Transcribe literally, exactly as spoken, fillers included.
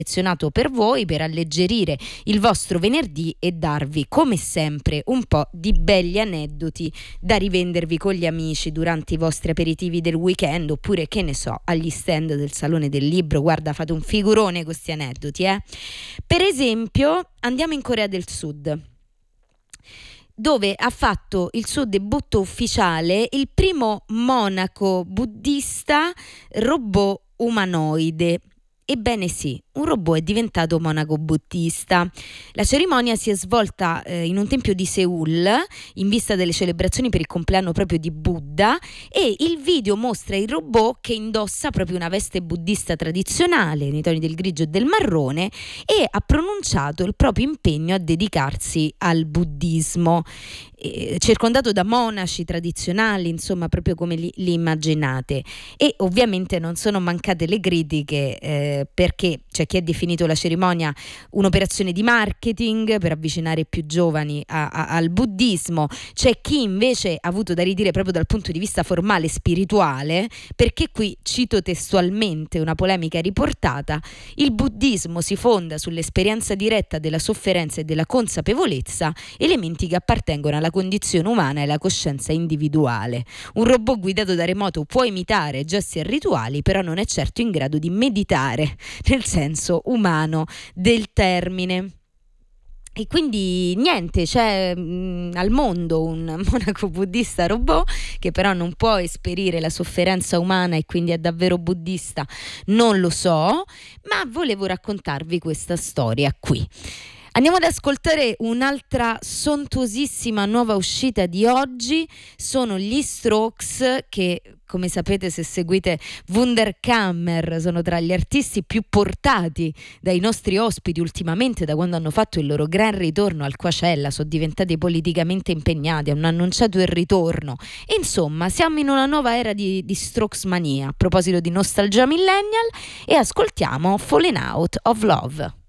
selezionato per voi per alleggerire il vostro venerdì e darvi come sempre un po' di belli aneddoti da rivendervi con gli amici durante i vostri aperitivi del weekend, oppure che ne so, agli stand del Salone del Libro. Guarda, fate un figurone con questi aneddoti, eh. Per esempio andiamo in Corea del Sud, dove ha fatto il suo debutto ufficiale il primo monaco buddista robot umanoide. Ebbene sì, un robot è diventato monaco buddista. La cerimonia si è svolta eh, in un tempio di Seul in vista delle celebrazioni per il compleanno proprio di Buddha, e il video mostra il robot che indossa proprio una veste buddista tradizionale nei toni del grigio e del marrone e ha pronunciato il proprio impegno a dedicarsi al buddismo, eh, circondato da monaci tradizionali, insomma proprio come li, li immaginate. E ovviamente non sono mancate le critiche, eh, perché c'è chi ha definito la cerimonia un'operazione di marketing per avvicinare i più giovani a, a, al buddismo, c'è chi invece ha avuto da ridire proprio dal punto di vista formale e spirituale, perché qui cito testualmente una polemica riportata: il buddismo si fonda sull'esperienza diretta della sofferenza e della consapevolezza, elementi che appartengono alla condizione umana e alla coscienza individuale. Un robot guidato da remoto può imitare gesti e rituali, però non è certo in grado di meditare nel senso umano del termine. E quindi niente, c'è mh, al mondo un monaco buddista robot che però non può esperire la sofferenza umana e quindi è davvero buddista, non lo so, ma volevo raccontarvi questa storia qui. Andiamo ad ascoltare un'altra sontuosissima nuova uscita di oggi. Sono gli Strokes che, come sapete se seguite Wunderkammer, sono tra gli artisti più portati dai nostri ospiti ultimamente, da quando hanno fatto il loro gran ritorno al Coachella. Sono diventati politicamente impegnati, hanno annunciato il ritorno. E insomma siamo in una nuova era di, di Strokes mania. A proposito di nostalgia millennial, e ascoltiamo Falling Out of Love.